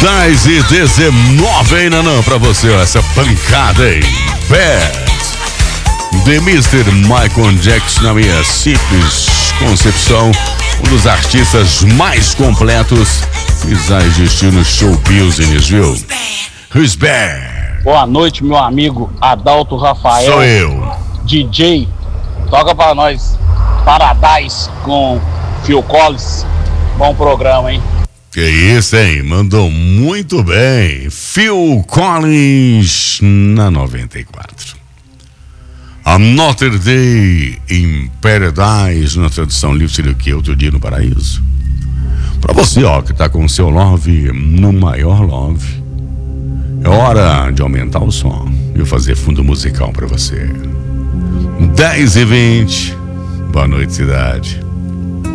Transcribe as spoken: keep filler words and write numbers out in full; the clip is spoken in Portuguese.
dez e dezenove, hein, Nanã? Pra você, ó, essa pancada, hein? Bad. The mister Michael Jackson, na minha simples concepção, um dos artistas mais completos que já existiu no show business, viu? Who's bad? Boa noite, meu amigo Adalto Rafael. Sou eu. D J, toca pra nós Paradise com Phil Collins. Bom programa, hein? Que isso, hein? Mandou muito bem. Phil Collins na noventa e quatro. Another Day in Paradise, na tradução livre seria o que? Outro dia no paraíso. Pra você, ó, que tá com o seu love no maior love, é hora de aumentar o som e eu fazer fundo musical pra você. dez e vinte. Boa noite, cidade.